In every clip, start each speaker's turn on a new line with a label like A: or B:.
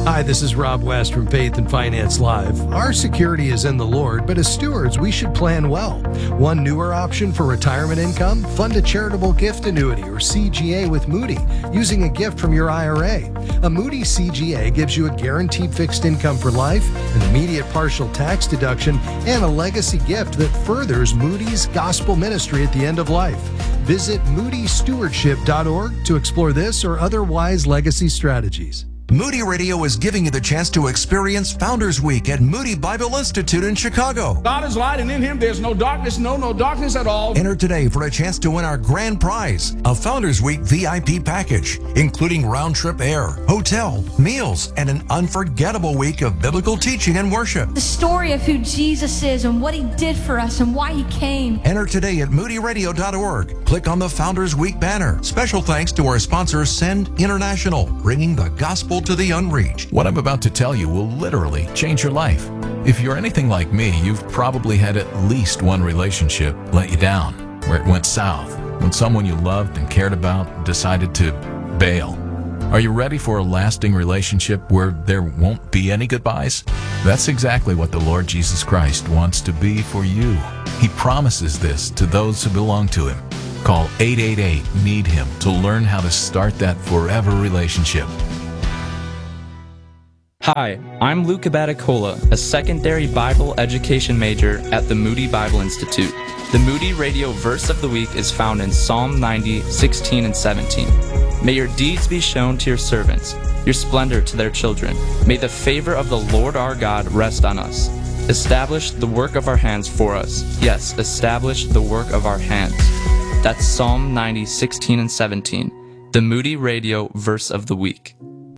A: Hi, this is Rob West from Faith and Finance Live. Our security is in the Lord, but as stewards, we should plan well. One newer option for retirement income: fund a charitable gift annuity or CGA with Moody using a gift from your IRA. A Moody CGA gives you a guaranteed fixed income for life, an immediate partial tax deduction, and a legacy gift that furthers Moody's gospel ministry at the end of life. Visit moodystewardship.org to explore this or other wise legacy strategies.
B: Moody Radio is giving you the chance to experience Founders Week at Moody Bible Institute in Chicago.
C: God is light, and in Him there's no darkness, no darkness at all.
B: Enter today for a chance to win our grand prize, a Founders Week VIP package, including round-trip air, hotel, meals, and an unforgettable week of biblical teaching and worship.
D: The story of who Jesus is and what He did for us and why He came.
B: Enter today at moodyradio.org. Click on the Founders Week banner. Special thanks to our sponsor, Send International, bringing the gospel to the unreached.
E: What I'm about to tell you will literally change your life. If you're anything like me, you've probably had at least one relationship let you down, where it went south, when someone you loved and cared about decided to bail. Are you ready for a lasting relationship where there won't be any goodbyes? That's exactly what the Lord Jesus Christ wants to be for you. He promises this to those who belong to Him. Call 888-NEED-HIM to learn how to start that forever relationship.
F: Hi, I'm Luke Abaticola, a secondary Bible education major at the Moody Bible Institute. The Moody Radio Verse of the Week is found in Psalm 90, 16 and 17. May your deeds be shown to your servants, your splendor to their children. May the favor of the Lord our God rest on us. Establish the work of our hands for us. Yes, establish the work of our hands. That's Psalm 90, 16 and 17. The Moody Radio Verse of the Week.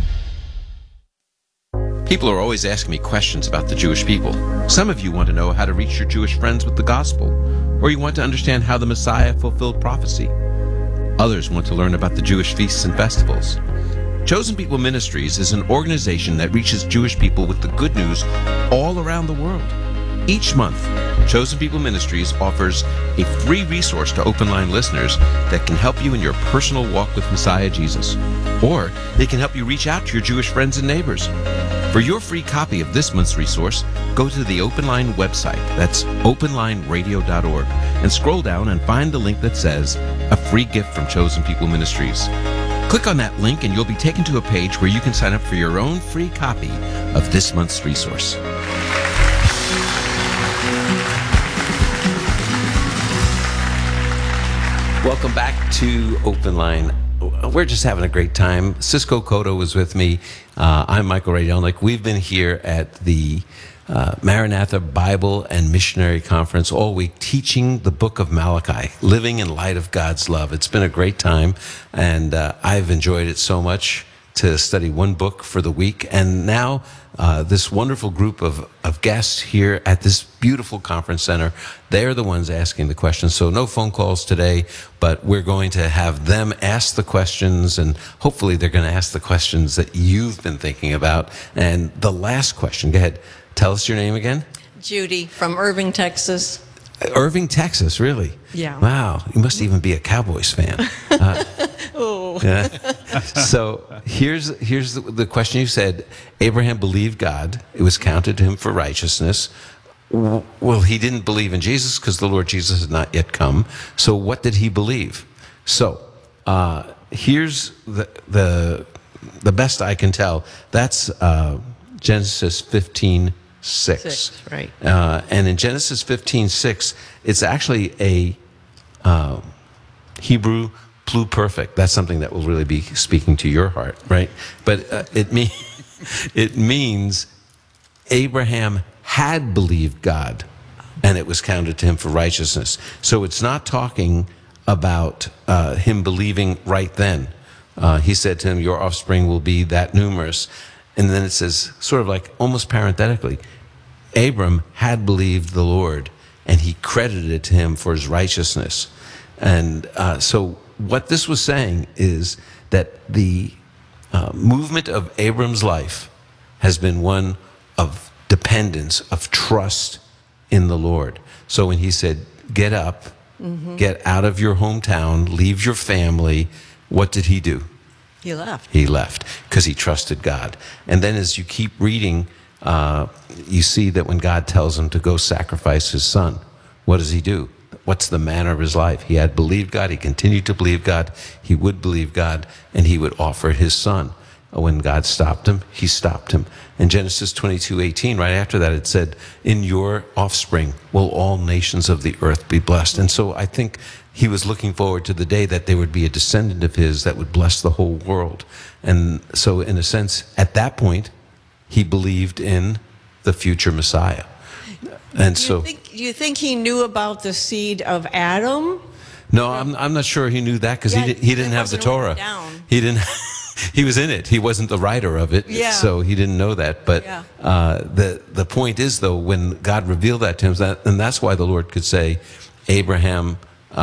G: People are always asking me questions about the Jewish people. Some of you want to know how to reach your Jewish friends with the gospel, or you want to understand how the Messiah fulfilled prophecy. Others want to learn about the Jewish feasts and festivals. Chosen People Ministries is an organization that reaches Jewish people with the good news all around the world. Each month, Chosen People Ministries offers a free resource to Open Line listeners that can help you in your personal walk with Messiah Jesus. Or they can help you reach out to your Jewish friends and neighbors. For your free copy of this month's resource, go to the Open Line website, that's openlineradio.org, and scroll down and find the link that says, A Free Gift from Chosen People Ministries. Click on that link and you'll be taken to a page where you can sign up for your own free copy of this month's resource. Welcome back to Open Line. We're just having a great time. Cisco Cotto was with me. I'm Michael Radielnik. We've been here at the Maranatha Bible and Missionary Conference all week teaching the book of Malachi, living in light of God's love. It's been a great time, and I've enjoyed it so much to study one book for the week. And now this wonderful group of guests here at this beautiful conference center, they're the ones asking the questions. So no phone calls today, but we're going to have them ask the questions, and hopefully they're going to ask the questions that you've been thinking about. And the last question, go ahead, tell us your name again.
H: Judy from Irving, Texas.
G: Irving, Texas, really?
H: Yeah.
G: Wow, you must even be a Cowboys fan.
H: Oh.
G: Yeah. So here's the question. You said Abraham believed God. It was counted to him for righteousness. Well, he didn't believe in Jesus because the Lord Jesus had not yet come. So what did he believe? So here's the best I can tell. That's Genesis 15:6.
H: 6, right.
G: And in Genesis 15:6, it's actually a Hebrew pluperfect. That's something that will really be speaking to your heart, right? But it means Abraham had believed God, and it was counted to him for righteousness. So it's not talking about him believing right then. He said to him, your offspring will be that numerous. And then it says, sort of like almost parenthetically, Abram had believed the Lord, and he credited it to him for his righteousness. And so what this was saying is that the movement of Abram's life has been one of dependence, of trust in the Lord. So when he said, get up, get out of your hometown, leave your family, what did he do?
H: He left.
G: He left because he trusted God. And then as you keep reading, you see that when God tells him to go sacrifice his son, what does he do? What's the manner of his life? He had believed God. He continued to believe God. He would believe God, and he would offer his son. When God stopped him, he stopped him. In Genesis 22:18, right after that, it said, in your offspring will all nations of the earth be blessed. And so I think he was looking forward to the day that there would be a descendant of his that would bless the whole world. And so in a sense, at that point, he believed in the future Messiah. And
H: Do you think he knew about the seed of Adam?
G: No, I'm not sure he knew that because he didn't have the Torah. He didn't. He was in it. He wasn't the writer of it, so he didn't know that. But the point is, though, when God revealed that to him, and that's why the Lord could say, Abraham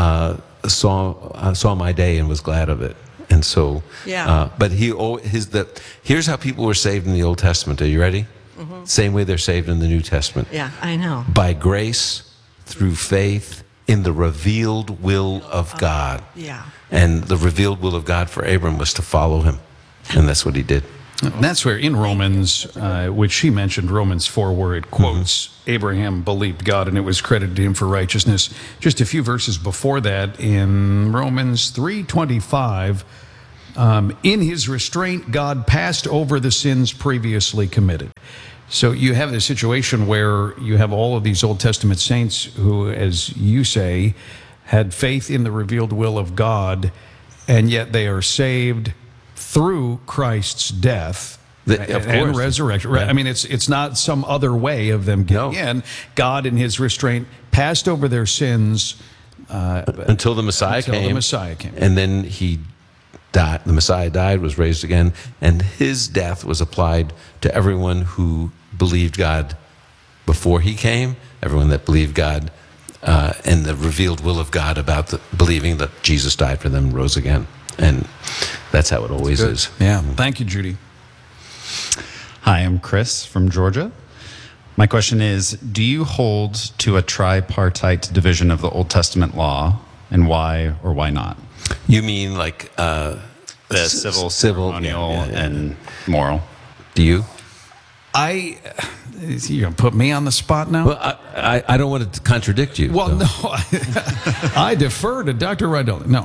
G: saw my day and was glad of it. And so, but here's how people were saved in the Old Testament. Are you ready? Mm-hmm. Same way they're saved in the New Testament.
H: Yeah, I know.
G: By grace, through faith, in the revealed will of God.
H: Yeah.
G: And the revealed will of God for Abram was to follow him. And that's what he did.
I: And that's where in Romans, which she mentioned, Romans 4, where it quotes, Abraham believed God and it was credited to him for righteousness. Just a few verses before that, in Romans 3:25, in his restraint, God passed over the sins previously committed. So you have this situation where you have all of these Old Testament saints who, as you say, had faith in the revealed will of God, and yet they are saved through Christ's death and resurrection. Right? I mean, it's not some other way of them getting in. God, in his restraint, passed over their sins
G: until the Messiah came. And then he died. The Messiah died, was raised again, and his death was applied to everyone who believed God before he came, everyone that believed God and the revealed will of God about believing that Jesus died for them and rose again. And that's how it always is.
I: Yeah. Thank you, Judy.
J: Hi, I'm Chris from Georgia. My question is, do you hold to a tripartite division of the Old Testament law, and why or why not?
G: You mean like
J: the civil, ceremonial, and moral?
G: Do you?
I: You're going to put me on the spot now?
G: Well, I don't want to contradict you.
I: Well, no. I defer to Dr. Rydell. No.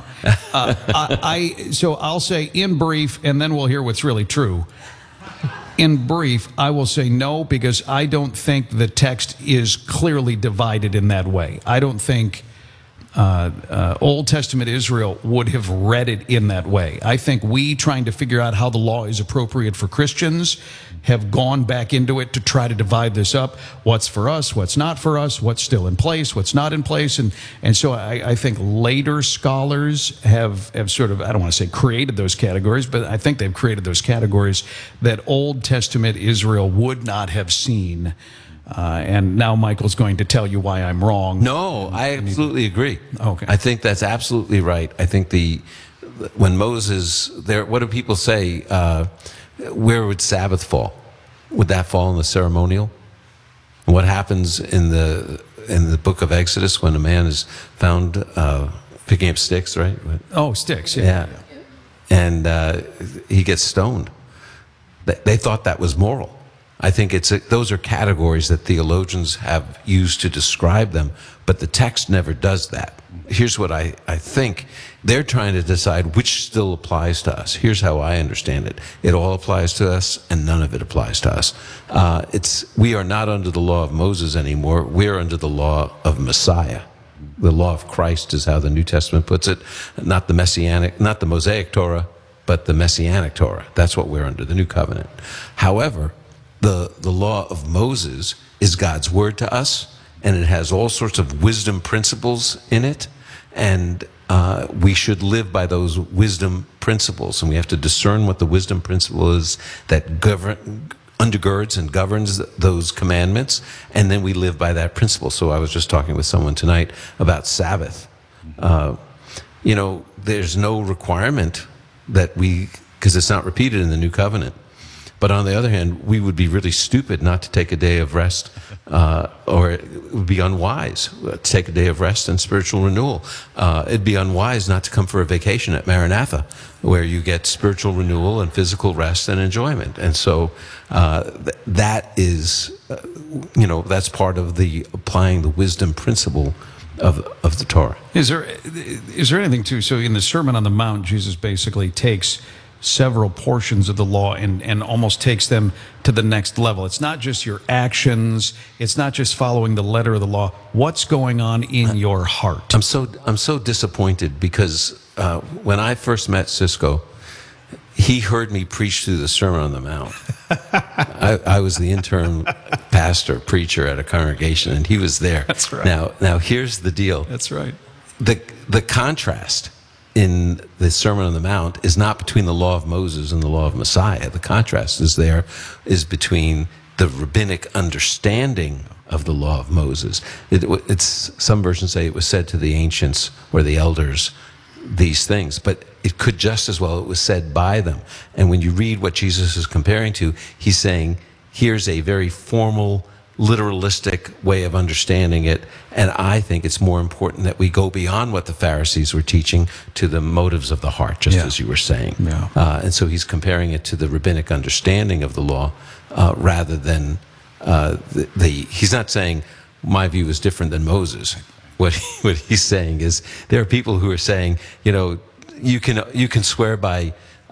I: So I'll say in brief, and then we'll hear what's really true. In brief, I will say no, because I don't think the text is clearly divided in that way. I don't think Old Testament Israel would have read it in that way. I think we, trying to figure out how the law is appropriate for Christians, have gone back into it to try to divide this up. What's for us, what's not for us, what's still in place, what's not in place. And so I think later scholars have sort of, I don't want to say created those categories, but I think they've created those categories that Old Testament Israel would not have seen. And now Michael's going to tell you why I'm wrong.
G: No, I absolutely agree.
I: Okay.
G: I think that's absolutely right. I think when Moses, what do people say? Where would Sabbath fall? Would that fall in the ceremonial? What happens in the book of Exodus when a man is found picking up sticks, right?
I: Oh, sticks, yeah.
G: And he gets stoned. They thought that was moral. I think those are categories that theologians have used to describe them, but the text never does that. Here's what I think. They're trying to decide which still applies to us. Here's how I understand it. It all applies to us, and none of it applies to us. We are not under the law of Moses anymore. We're under the law of Messiah. The law of Christ is how the New Testament puts it. Not the Mosaic Torah, but the Messianic Torah. That's what we're under, the New Covenant. However, the law of Moses is God's word to us, and it has all sorts of wisdom principles in it, and we should live by those wisdom principles, and we have to discern what the wisdom principle is that undergirds and governs those commandments, and then we live by that principle. So I was just talking with someone tonight about Sabbath. There's no requirement that because it's not repeated in the New Covenant, But on the other hand, we would be really stupid not to take a day of rest, or it would be unwise to take a day of rest and spiritual renewal. It'd be unwise not to come for a vacation at Maranatha, where you get spiritual renewal and physical rest and enjoyment. And so that is, that's part of the applying the wisdom principle of the Torah.
I: Is there anything too? So in the Sermon on the Mount, Jesus basically takes several portions of the law and almost takes them to the next level. It's not just your actions. It's not just following the letter of the law. What's going on in your heart?
G: I'm so disappointed because when I first met Cisco, he heard me preach through the Sermon on the Mount. I was the interim pastor, preacher at a congregation, and he was there.
I: That's right.
G: Now here's the deal.
I: That's right.
G: The contrast in the Sermon on the Mount is not between the law of Moses and the law of Messiah. The contrast is between the rabbinic understanding of the law of Moses. It's some versions say it was said to the ancients or the elders these things, but it could just as well it was said by them. And when you read what Jesus is comparing to, he's saying here's a very formal, literalistic way of understanding it, and I think it's more important that we go beyond what the Pharisees were teaching to the motives of the heart, just as you were saying.
I: Yeah.
G: And so he's comparing it to the rabbinic understanding of the law rather than he's not saying my view is different than Moses. What he's saying is there are people who are saying, you can swear by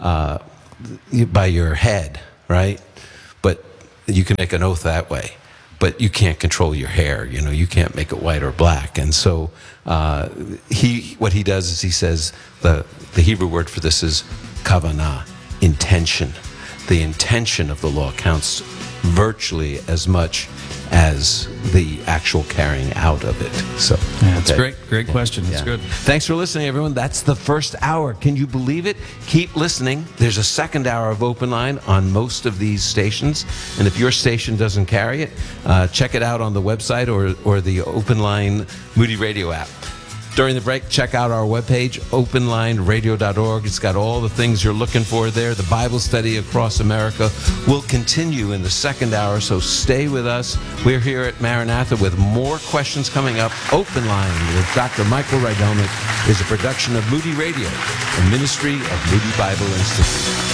G: your head, right? But you can make an oath that way. But you can't control your hair, you can't make it white or black. And so what he does is he says the Hebrew word for this is kavanah, intention. The intention of the law counts virtually as much as the actual carrying out of it. So
I: that's great question. That's good.
G: Thanks for listening, everyone. That's the first hour. Can you believe it? Keep listening. There's a second hour of Open Line on most of these stations, and if your station doesn't carry it, check it out on the website or the Open Line Moody Radio app. During the break, check out our webpage, openlineradio.org. It's got all the things you're looking for there. The Bible study across America will continue in the second hour, so stay with us. We're here at Maranatha with more questions coming up. Open Line with Dr. Michael Rydelnik is a production of Moody Radio, a ministry of Moody Bible Institute.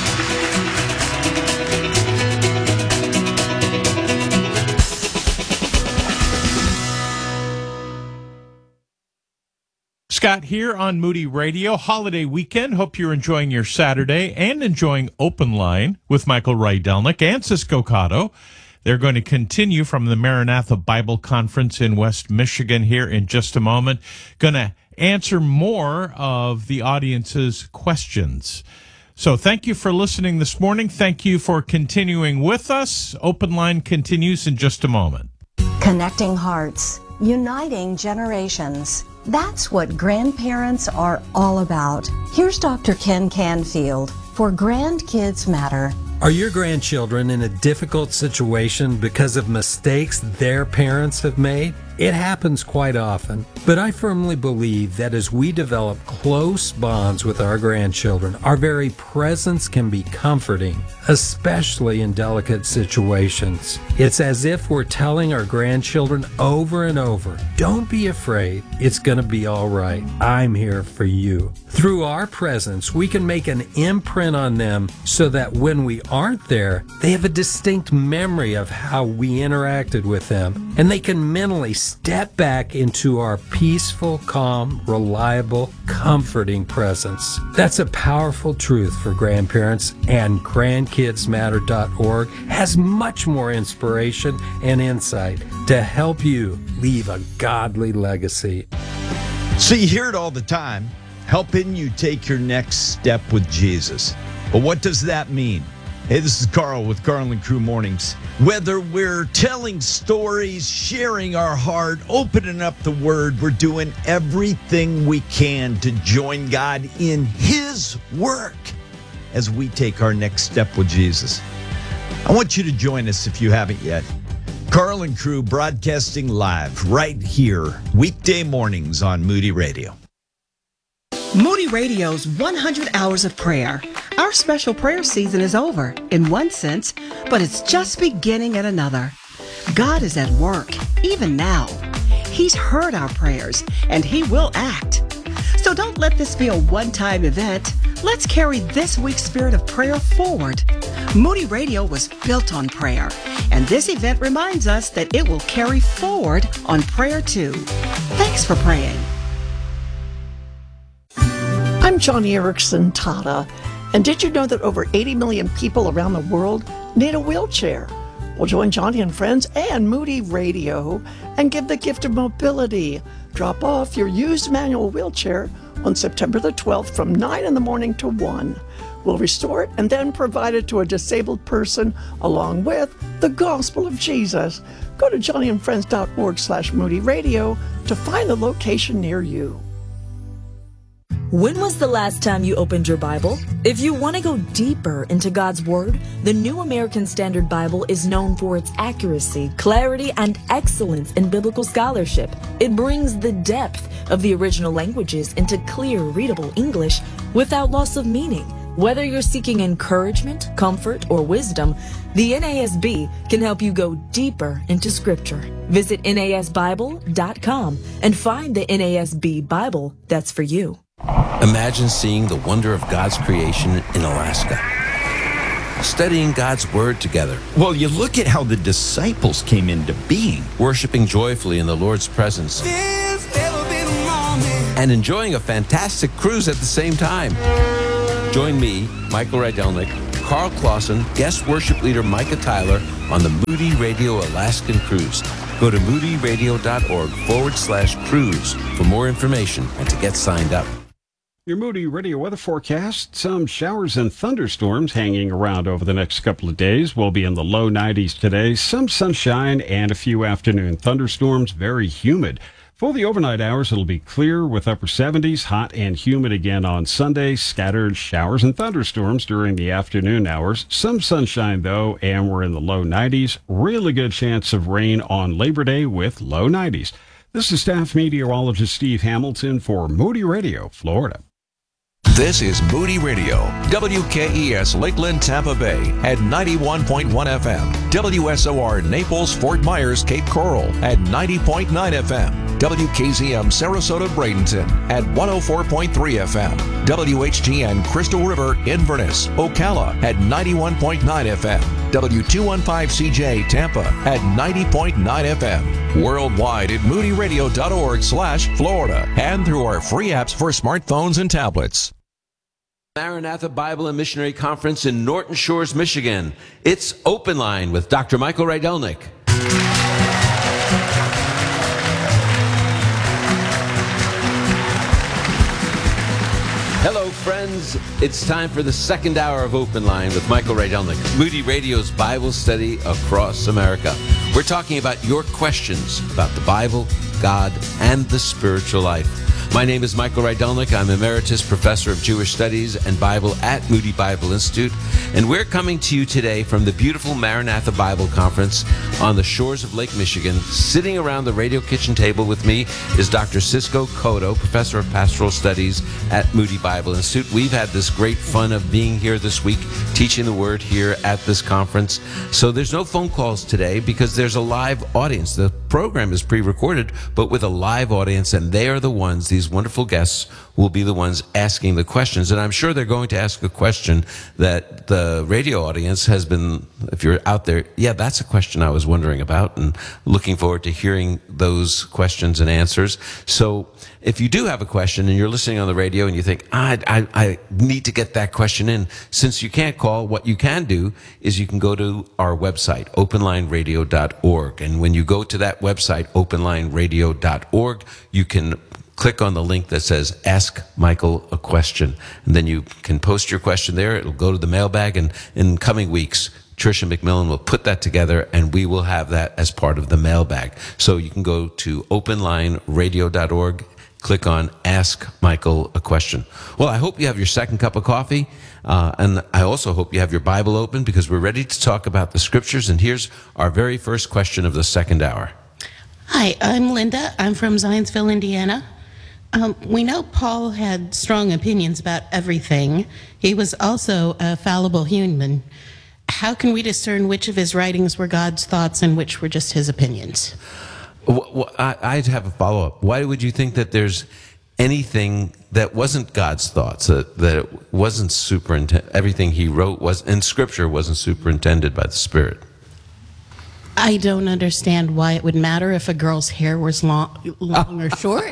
K: Scott here on Moody Radio. Holiday weekend. Hope you're enjoying your Saturday and enjoying Open Line with Michael Rydelnik and Cisco Cotto. They're going to continue from the Maranatha Bible Conference in West Michigan here in just a moment. Going to answer more of the audience's questions. So thank you for listening this morning. Thank you for continuing with us. Open Line continues in just a moment.
L: Connecting hearts, uniting generations. That's what grandparents are all about. Here's Dr. Ken Canfield for Grandkids Matter.
M: Are your grandchildren in a difficult situation because of mistakes their parents have made? It happens quite often, but I firmly believe that as we develop close bonds with our grandchildren, our very presence can be comforting, especially in delicate situations. It's as if we're telling our grandchildren over and over, don't be afraid, it's going to be all right. I'm here for you. Through our presence, we can make an imprint on them so that when we aren't there, they have a distinct memory of how we interacted with them, and they can mentally step back into our peaceful, calm, reliable, comforting presence. That's a powerful truth for grandparents, and grandkidsmatter.org has much more inspiration and insight to help you leave a godly legacy.
N: So you hear it all the time, helping you take your next step with Jesus. But what does that mean? Hey, this is Carl with Carl and Crew Mornings. Whether we're telling stories, sharing our heart, opening up the Word, we're doing everything we can to join God in His work as we take our next step with Jesus. I want you to join us if you haven't yet. Carl and Crew broadcasting live right here, weekday mornings on Moody Radio.
O: Moody Radio's 100 Hours of Prayer, Our special prayer season is over, in one sense, but it's just beginning in another. God is at work, even now. He's heard our prayers, and He will act. So don't let this be a one-time event. Let's carry this week's spirit of prayer forward. Moody Radio was built on prayer, and this event reminds us that it will carry forward on prayer too. Thanks for praying.
P: I'm Johnny Erickson Tata, and did you know that over 80 million people around the world need a wheelchair? Well, join Johnny and friends and Moody Radio and give the gift of mobility. Drop off your used manual wheelchair on September the 12th from 9 in the morning to 1. We'll restore it and then provide it to a disabled person along with the gospel of Jesus. Go to johnnyandfriends.org/Moody Radio to find the location near you.
Q: When was the last time you opened your Bible? If you want to go deeper into God's Word, the New American Standard Bible is known for its accuracy, clarity, and excellence in biblical scholarship. It brings the depth of the original languages into clear, readable English without loss of meaning. Whether you're seeking encouragement, comfort, or wisdom, the NASB can help you go deeper into Scripture. Visit NASBible.com and find the NASB Bible that's for you.
G: Imagine seeing the wonder of God's creation in Alaska. Studying God's Word together.
N: Well, you look at how the disciples came into being.
G: Worshiping joyfully in the Lord's presence. And enjoying a fantastic cruise at the same time. Join me, Michael Rydelnik, Carl Clausen, guest worship leader Micah Tyler on the Moody Radio Alaskan Cruise. Go to moodyradio.org/cruise for more information and to get signed up.
R: Your Moody Radio weather forecast, some showers and thunderstorms hanging around over the next couple of days. We'll be in the low 90s today, some sunshine and a few afternoon thunderstorms, very humid. For the overnight hours, it'll be clear with upper 70s, hot and humid again on Sunday, scattered showers and thunderstorms during the afternoon hours. Some sunshine, though, and we're in the low 90s. Really good chance of rain on Labor Day with low 90s. This is staff meteorologist Steve Hamilton for Moody Radio, Florida.
B: This is Moody Radio, WKES Lakeland, Tampa Bay at 91.1 FM, WSOR Naples, Fort Myers, Cape Coral at 90.9 FM, WKZM Sarasota, Bradenton at 104.3 FM, WHGN Crystal River, Inverness, Ocala at 91.9 FM, W215CJ Tampa at 90.9 FM, worldwide at moodyradio.org/Florida, and through our free apps for smartphones and tablets.
G: Maranatha Bible and Missionary Conference in Norton Shores, Michigan. It's Open Line with Dr. Michael Rydelnik. Hello, friends. It's time for the second hour of Open Line with Michael Rydelnik, Moody Radio's Bible study across America. We're talking about your questions about the Bible, God, and the spiritual life. My name is Michael Rydelnik. I'm Emeritus Professor of Jewish Studies and Bible at Moody Bible Institute. And we're coming to you today from the beautiful Maranatha Bible Conference on the shores of Lake Michigan. Sitting around the radio kitchen table with me is Dr. Cisco Cotto, Professor of Pastoral Studies at Moody Bible Institute. We've had this great fun of being here this week, teaching the Word here at this conference. So there's no phone calls today because there's a live audience. The program is pre-recorded, but with a live audience, and they are the ones, these wonderful guests will be the ones asking the questions. And I'm sure they're going to ask a question that the radio audience has been, if you're out there, yeah, that's a question I was wondering about, and looking forward to hearing those questions and answers. So if you do have a question and you're listening on the radio and you think, I need to get that question in, since you can't call, what you can do is you can go to our website, openlineradio.org. And when you go to that website, openlineradio.org, you can click on the link that says Ask Michael a Question. And then you can post your question there. It'll go to the mailbag. And in coming weeks, Tricia McMillan will put that together, and we will have that as part of the mailbag. So you can go to openlineradio.org, click on Ask Michael a Question. Well, I hope you have your second cup of coffee. And I also hope you have your Bible open, because we're ready to talk about the Scriptures. And here's our very first question of the second hour.
S: Hi, I'm Linda. I'm from Zionsville, Indiana. We know Paul had strong opinions about everything. He was also a fallible human. How can we discern which of his writings were God's thoughts and which were just his opinions?
G: Well, I'd have a follow-up. Why would you think that there's anything that wasn't God's thoughts, that it wasn't everything he wrote in Scripture wasn't superintended by the Spirit?
S: I don't understand why it would matter if a girl's hair was long or short.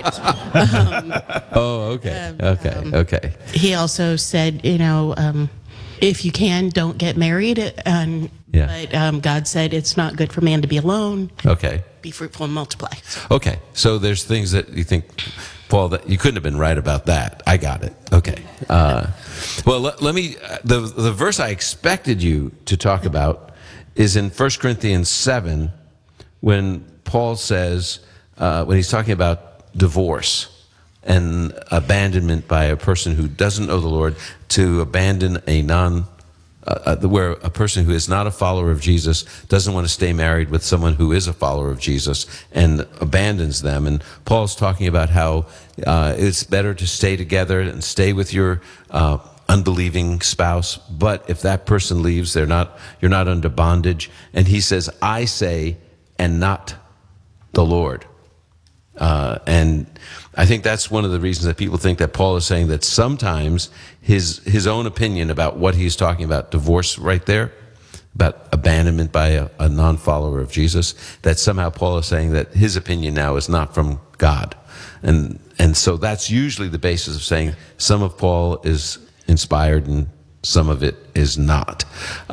G: Okay.
S: He also said, if you can, don't get married. But God said it's not good for man to be alone.
G: Okay.
S: Be fruitful and multiply.
G: Okay. So there's things that you think, Paul, that you couldn't have been right about that. I got it. Okay. Well, let me. The verse I expected you to talk about is in 1 Corinthians 7, when Paul says, when he's talking about divorce and abandonment by a person who doesn't know the Lord, to abandon where a person who is not a follower of Jesus doesn't want to stay married with someone who is a follower of Jesus and abandons them. And Paul's talking about how it's better to stay together and stay with your unbelieving spouse, but if that person leaves, you're not under bondage. And he says, I say, and not the Lord. And I think that's one of the reasons that people think that Paul is saying that sometimes his own opinion about what he's talking about, divorce right there, about abandonment by a non-follower of Jesus, that somehow Paul is saying that his opinion now is not from God. And so that's usually the basis of saying some of Paul is inspired and some of it is not.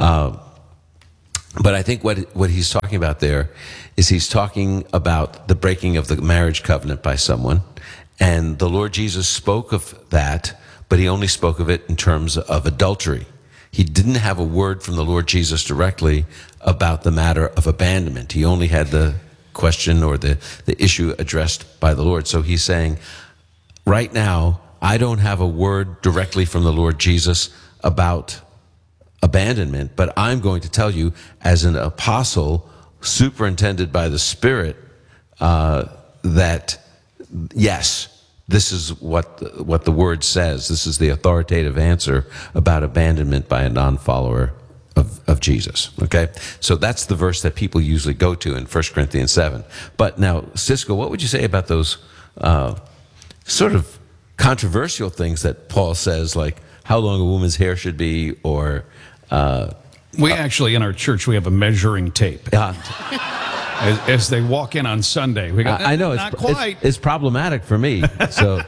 G: But I think what he's talking about there is he's talking about the breaking of the marriage covenant by someone. And the Lord Jesus spoke of that, but he only spoke of it in terms of adultery. He didn't have a word from the Lord Jesus directly about the matter of abandonment. He only had the question or the issue addressed by the Lord. So he's saying, right now, I don't have a word directly from the Lord Jesus about abandonment, but I'm going to tell you as an apostle superintended by the Spirit that yes, this is what the word says. This is the authoritative answer about abandonment by a non-follower of Jesus. Okay? So that's the verse that people usually go to in 1 Corinthians 7. But now, Cisco, what would you say about those sort of controversial things that Paul says, like how long a woman's hair should be, or
I: we actually in our church we have a measuring tape. As they walk in on Sunday, we go.
G: I know
I: not quite.
G: It's problematic for me. So,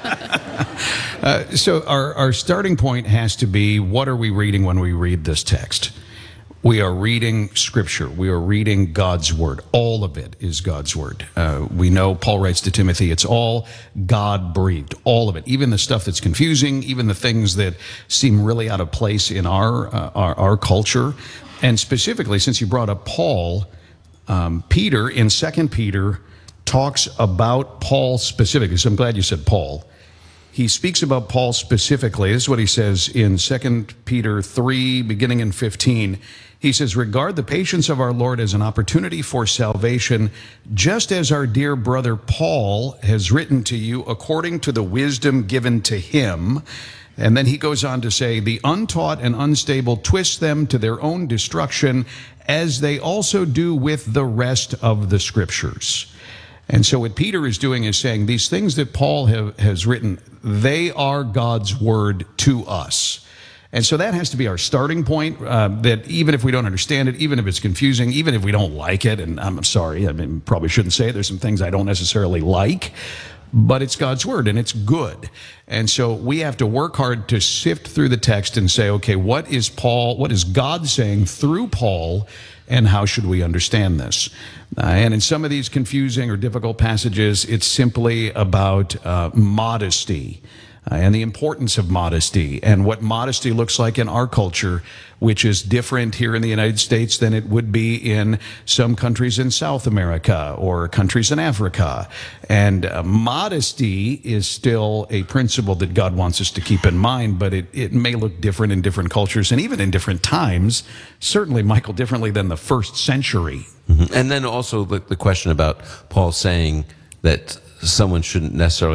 I: so our starting point has to be: what are we reading when we read this text? We are reading Scripture. We are reading God's Word. All of it is God's Word. We know Paul writes to Timothy, it's all God-breathed, all of it. Even the stuff that's confusing, even the things that seem really out of place in our culture. And specifically, since you brought up Paul, Peter, in 2 Peter, talks about Paul specifically. So I'm glad you said Paul. He speaks about Paul specifically. This is what he says in 2 Peter 3, beginning in 15. He says, regard the patience of our Lord as an opportunity for salvation, just as our dear brother Paul has written to you according to the wisdom given to him. And then he goes on to say, the untaught and unstable twist them to their own destruction, as they also do with the rest of the Scriptures. And so what Peter is doing is saying these things that Paul has written, they are God's word to us. And so that has to be our starting point, that even if we don't understand it, even if it's confusing, even if we don't like it, and I'm sorry, I mean, probably shouldn't say it, there's some things I don't necessarily like, but it's God's word and it's good. And so we have to work hard to sift through the text and say, okay, what is God saying through Paul, and how should we understand this? And in some of these confusing or difficult passages, it's simply about modesty and the importance of modesty and what modesty looks like in our culture, which is different here in the United States than it would be in some countries in South America or countries in Africa. And modesty is still a principle that God wants us to keep in mind, but it may look different in different cultures and even in different times. Certainly, Michael, differently than the first century.
G: Mm-hmm. And then also the question about Paul saying that someone shouldn't necessarily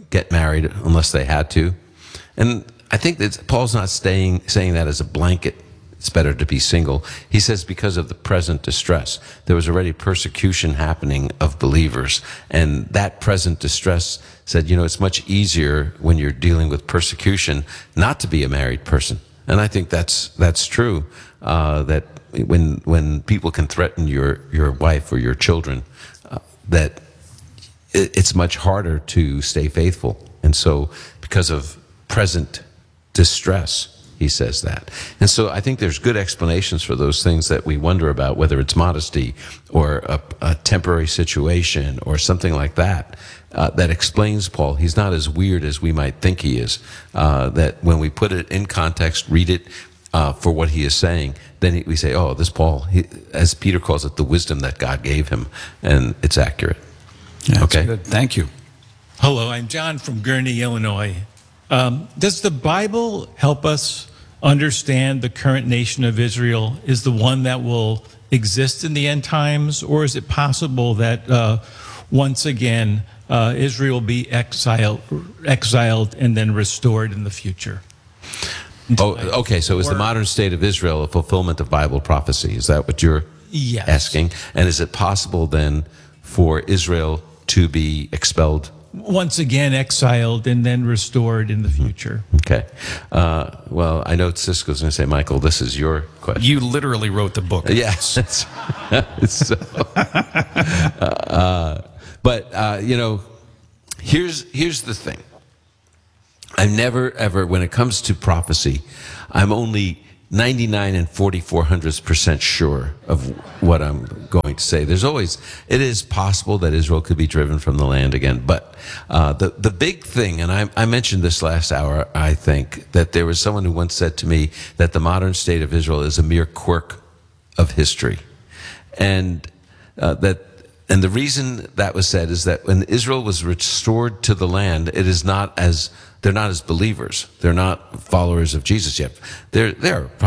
G: get married unless they had to. And I think that Paul's not saying that as a blanket. It's better to be single. He says because of the present distress. There was already persecution happening of believers. And that present distress said, it's much easier when you're dealing with persecution not to be a married person. And I think that's true, that when people can threaten your wife or your children, that it's much harder to stay faithful. And so because of present distress, he says that. And so I think there's good explanations for those things that we wonder about, whether it's modesty or a temporary situation or something like that, that explains Paul. He's not as weird as we might think he is. That when we put it in context, read it for what he is saying, then we say, oh, this Paul, as Peter calls it, the wisdom that God gave him, and it's accurate.
I: Yeah,
G: okay.
I: Good. Thank you.
T: Hello, I'm John from Gurnee, Illinois. Does the Bible help us understand the current nation of Israel is the one that will exist in the end times, or is it possible that once again Israel will be exiled and then restored in the future?
G: Okay, so is the modern state of Israel a fulfillment of Bible prophecy? Is that what you're asking? And is it possible then for Israel to be expelled?
T: Once again exiled and then restored in the future.
G: Okay. Well, I know Cisco's going to say, Michael, this is your question.
I: You literally wrote the book.
G: Yes. So, but, here's the thing. I'm never, ever, when it comes to prophecy, I'm only 99 and 4400% sure of what I'm going to say. It is possible that Israel could be driven from the land again. But the big thing, and I mentioned this last hour, I think, that there was someone who once said to me that the modern state of Israel is a mere quirk of history. And the reason that was said is that when Israel was restored to the land, they're not as believers. They're not followers of Jesus yet. They're